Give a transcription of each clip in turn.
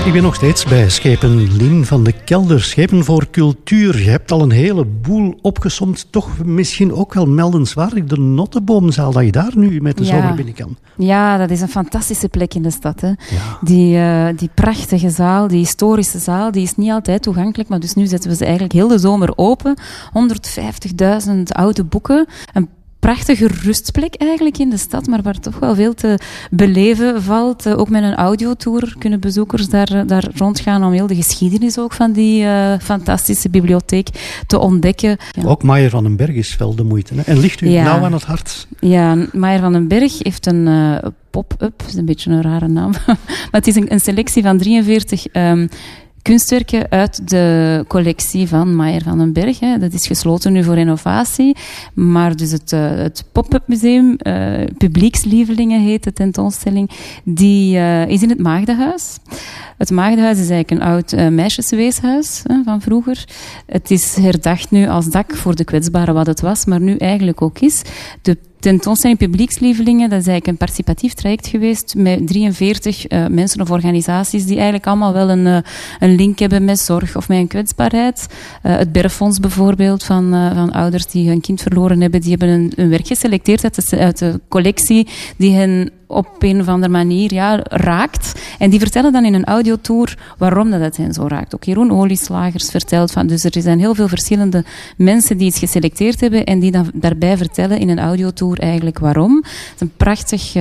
Ik ben nog steeds bij Schepen Lien van de Kelder. Schepen voor cultuur. Je hebt al een heleboel opgesomd. Toch misschien ook wel meldenswaardig de Notteboomzaal, dat je daar nu met de zomer binnen kan. Ja, dat is een fantastische plek in de stad. Hè. Ja. Die prachtige zaal, die historische zaal, die is niet altijd toegankelijk. Maar dus nu zetten we ze eigenlijk heel de zomer open. 150.000 oude boeken. Een prachtige rustplek eigenlijk in de stad, maar waar toch wel veel te beleven valt. Ook met een audiotour kunnen bezoekers daar rondgaan om heel de geschiedenis ook van die fantastische bibliotheek te ontdekken. Ja. Ook Maier van den Berg is wel de moeite. Hè? En ligt u nauw aan het hart? Ja, Maier van den Berg heeft een pop-up, dat is een beetje een rare naam, maar het is een selectie van 43 kunstwerken uit de collectie van Maier van den Berg. Hè. Dat is gesloten nu voor renovatie. Maar dus het pop-up museum, Publiekslievelingen heet de tentoonstelling, die is in het Maagdenhuis. Het Maagdenhuis is eigenlijk een oud meisjesweeshuis van vroeger. Het is herdacht nu als dak voor de kwetsbaren wat het was, maar nu eigenlijk ook is. De tentoonstelling Publiekslievelingen, dat is eigenlijk een participatief traject geweest met 43 mensen of organisaties die eigenlijk allemaal wel een link hebben met zorg of met een kwetsbaarheid. Het Berfonds bijvoorbeeld van ouders die hun kind verloren hebben, die hebben een werk geselecteerd uit de collectie die hen op een of andere manier raakt. En die vertellen dan in een audiotour waarom dat het hen zo raakt. Ook Jeroen Olieslagers vertelt van. Dus er zijn heel veel verschillende mensen die iets geselecteerd hebben en die dan daarbij vertellen in een audiotour eigenlijk waarom. Het is een prachtig,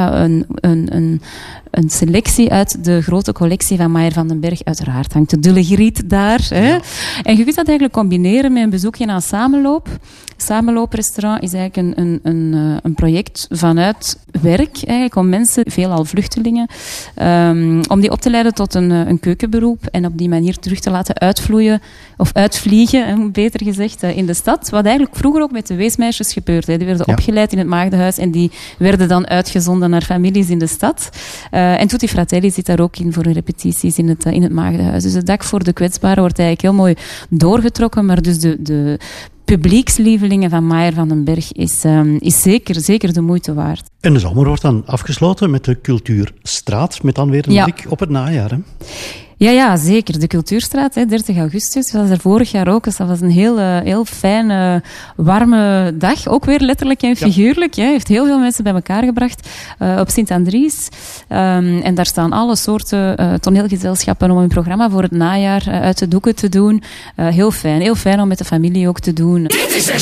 een selectie uit de grote collectie van Maier van den Berg. Uiteraard hangt de Dullegriet daar. Hè? Ja. En je kunt dat eigenlijk combineren met een bezoekje aan Samenloop. Samenlooprestaurant is eigenlijk een project vanuit werk, eigenlijk om mensen, veelal vluchtelingen, om die op te leiden tot een keukenberoep en op die manier terug te laten uitvloeien, of uitvliegen, beter gezegd, in de stad. Wat eigenlijk vroeger ook met de weesmeisjes gebeurde. Die werden opgeleid in het Maagdenhuis en die werden dan uitgezonden naar families in de stad. En Tutti Fratelli zit daar ook in voor repetities in het Maagdenhuis. Dus het dak voor de kwetsbaren wordt eigenlijk heel mooi doorgetrokken, maar dus de Publiekslievelingen van Maier van den Berg is zeker de moeite waard. En de zomer wordt dan afgesloten met de Cultuurstraat, met dan weer een blik op het najaar, hè? Ja, zeker. De Cultuurstraat, 30 augustus, was er vorig jaar ook. Dus dat was een heel fijne, warme dag. Ook weer letterlijk en figuurlijk. Ja. Heeft heel veel mensen bij elkaar gebracht op Sint-Andries. En daar staan alle soorten toneelgezelschappen om een programma voor het najaar uit de doeken te doen. Heel fijn om met de familie ook te doen.